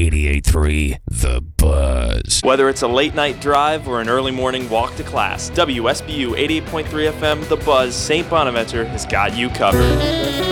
88.3 The Buzz. Whether it's a late night drive or an early morning walk to class, WSBU 88.3 FM The Buzz St. Bonaventure has got you covered.